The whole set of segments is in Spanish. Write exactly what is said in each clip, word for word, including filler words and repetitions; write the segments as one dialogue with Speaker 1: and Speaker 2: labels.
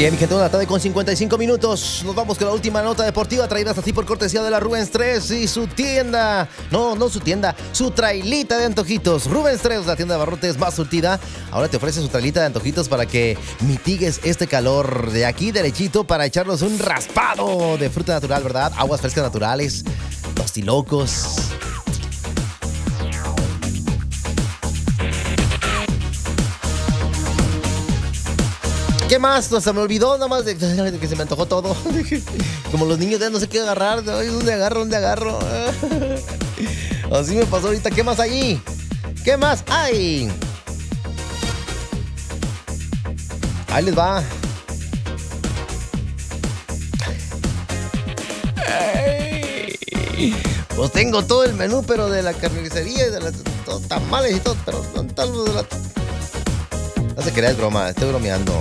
Speaker 1: bien, mi gente, una tarde con cincuenta y cinco minutos. Nos vamos con la última nota deportiva traída hasta ti por cortesía de la Rubens tres y su tienda. No, no su tienda, su trailita de antojitos. Rubens tres, la tienda de abarrotes más surtida. Ahora te ofrece su trailita de antojitos para que mitigues este calor de aquí derechito para echarnos un raspado de fruta natural, ¿verdad? Aguas frescas naturales, tostilocos. ¿Qué más? No, se me olvidó nada más de que se me antojó todo. Como los niños de no sé qué agarrar. ¿Dónde agarro? ¿Dónde agarro? Así me pasó ahorita. ¿Qué más hay? ¿Qué más hay? Ahí les va. Pues tengo todo el menú, pero de la carnicería y de los tamales y todo. Pero no tal de la... No se crea, es broma. Estoy bromeando.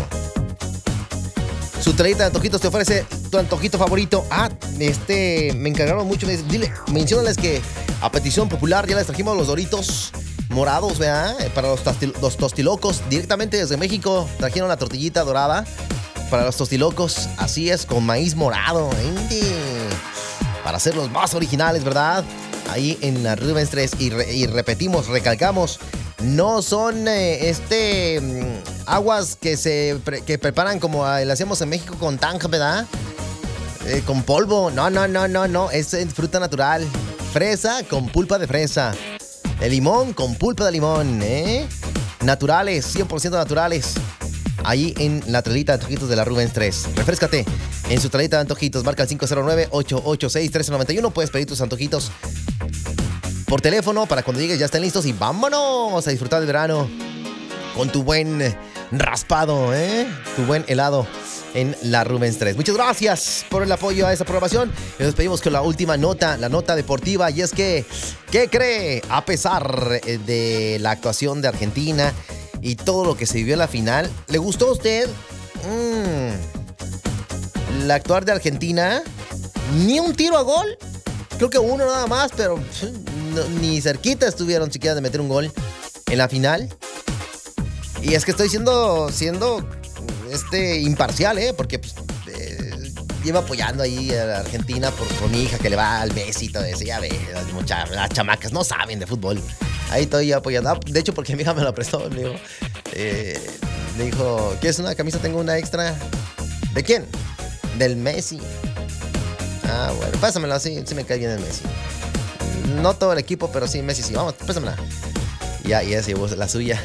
Speaker 1: Su trailita de antojitos te ofrece tu antojito favorito. Ah, este, me encargaron mucho. Me dice, dile, menciónales que a petición popular ya les trajimos los Doritos morados, ¿verdad? Para los, tostil, los tostilocos. Directamente desde México trajeron la tortillita dorada para los tostilocos. Así es, con maíz morado. ¿eh? Para ser los más originales, ¿verdad? Ahí en la Rubens tres. Y, re, y repetimos, recalcamos. No son eh, este mm, aguas que se pre, que preparan como eh, lo hacíamos en México con tanja, ¿verdad? Eh, con polvo. No, no, no, no, no. Es eh, fruta natural. Fresa con pulpa de fresa. El limón con pulpa de limón, ¿eh? Naturales, cien por ciento naturales. Ahí en la trailita de antojitos de la Rubens tres. Refréscate en su trailita de antojitos. Marca el cinco cero nueve, ocho ocho seis, uno tres nueve uno. Puedes pedir tus antojitos por teléfono para cuando llegues ya estén listos y vámonos a disfrutar del verano con tu buen raspado, ¿eh? Tu buen helado en la Rubens tres. Muchas gracias por el apoyo a esta programación. Y nos despedimos con la última nota, la nota deportiva. Y es que, ¿qué cree? A pesar de la actuación de Argentina y todo lo que se vivió en la final, ¿le gustó a usted? Mm, la actuar de Argentina, ni un tiro a gol. Creo que uno nada más, pero no, ni cerquita estuvieron siquiera de meter un gol en la final. Y es que estoy siendo siendo este imparcial, ¿eh? Porque pues, eh, llevo apoyando ahí a la Argentina por, por mi hija que le va al Messi y todo eso. Ya ve, las, muchas, las chamacas no saben de fútbol. Ahí estoy yo apoyando. De hecho, porque mi hija me la prestó, me dijo, eh, me dijo, ¿quieres una camisa? Tengo una extra. ¿De quién? Del Messi. Ah, bueno, pásamela, sí, sí me cae bien el Messi. No todo el equipo, pero sí, Messi sí. Vamos, pásamela. Ya, y esa llevó la suya.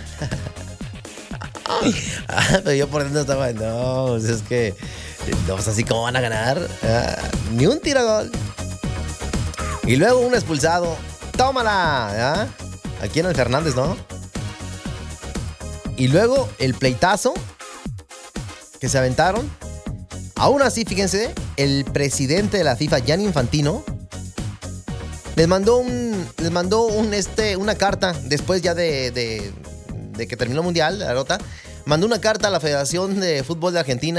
Speaker 1: Ah, pero yo por dentro estaba, no, pues es que, no, pues así como van a ganar. Ah, ni un tiro gol. Y luego un expulsado. ¡Tómala! ¿Ah? Aquí en el Fernández, ¿no? Y luego el pleitazo que se aventaron. Aún así, fíjense, el presidente de la FIFA, Gianni Infantino, les mandó un, les mandó un, este, una carta después ya de, de, de que terminó el Mundial, la derrota. Mandó una carta a la Federación de Fútbol de Argentina